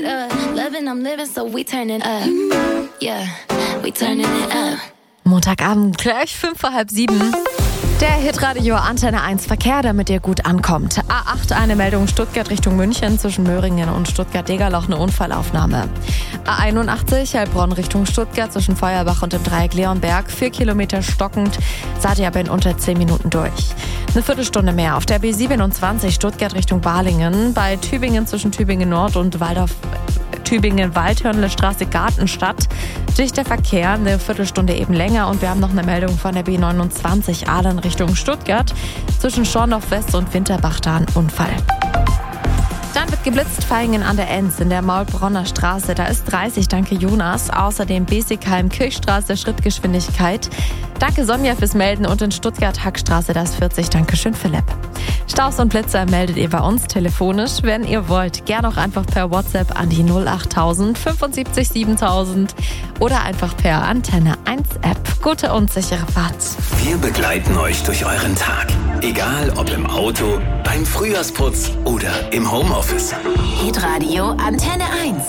it up. Loving, I'm living, so we turning up. Yeah, we turning it up. Montagabend, gleich 6:55. Der Hitradio Antenne 1 Verkehr, damit ihr gut ankommt. A8 eine Meldung Stuttgart Richtung München zwischen Möhringen und Stuttgart-Degerloch eine Unfallaufnahme. A81 Heilbronn Richtung Stuttgart zwischen Feuerbach und dem Dreieck Leonberg 4 Kilometer stockend, seid ihr aber in unter 10 Minuten durch. Eine Viertelstunde mehr auf der B27 Stuttgart Richtung Balingen, bei Tübingen zwischen Tübingen Nord und Tübingen-Waldhörnle-Straße Gartenstadt. Dichter Verkehr, eine Viertelstunde eben länger und wir haben noch eine Meldung von der B29 Aalen Richtung Stuttgart. Zwischen Schorndorf West und Winterbach da ein Unfall. Dann wird geblitzt Vaihingen an der Enz in der Maulbronner Straße. Da ist 30, danke Jonas. Außerdem Besigheim, Kirchstraße, Schrittgeschwindigkeit. Danke Sonja fürs Melden und in Stuttgart Hackstraße, da ist 40, danke schön Philipp. Staus und Blitzer meldet ihr bei uns telefonisch, wenn ihr wollt. Gerne auch einfach per WhatsApp an die 08000 75 7000 oder einfach per Antenne 1 App. Gute und sichere Fahrt. Wir begleiten euch durch euren Tag. Egal ob im Auto, beim Frühjahrsputz oder im Homeoffice. Hitradio Antenne 1.